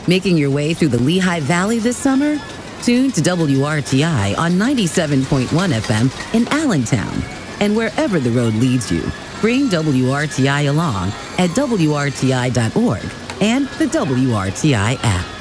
Making your way through the Lehigh Valley this summer? Tune to WRTI on 97.1 FM in Allentown. And wherever the road leads you, bring WRTI along at WRTI.org and the WRTI app.